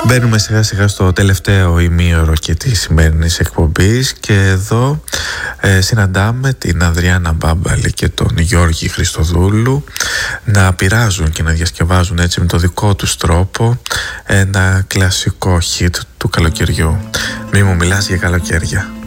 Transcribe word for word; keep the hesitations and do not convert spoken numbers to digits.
Μπαίνουμε σιγά σιγά στο τελευταίο ημίωρο και τη σημερινής εκπομπής και εδώ ε, συναντάμε την Ανδριάννα Μπάμπαλη και τον Γιώργη Χριστοδούλου να πειράζουν και να διασκευάζουν έτσι με το δικό τους τρόπο ένα κλασικό hit του καλοκαιριού. Μη μου μιλάς για καλοκαίρια.